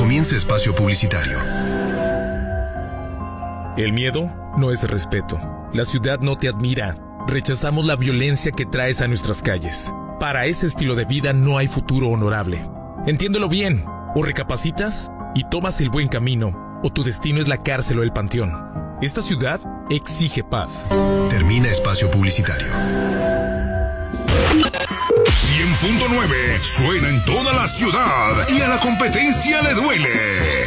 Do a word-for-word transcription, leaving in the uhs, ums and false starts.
Comienza espacio publicitario. El miedo no es respeto. La ciudad no te admira. Rechazamos la violencia que traes a nuestras calles. Para ese estilo de vida no hay futuro honorable. Entiéndelo bien. O recapacitas y tomas el buen camino, o tu destino es la cárcel o el panteón. Esta ciudad exige paz. Termina espacio publicitario. cien punto nueve suena en toda la ciudad y a la competencia le duele.